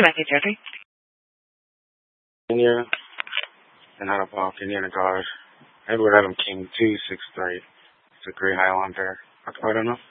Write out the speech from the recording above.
Matthew Jeffrey. Kenya, and out of Kenya, Garage. Edward Adam King 263. It's a Great High Lawn Fair. I don't know.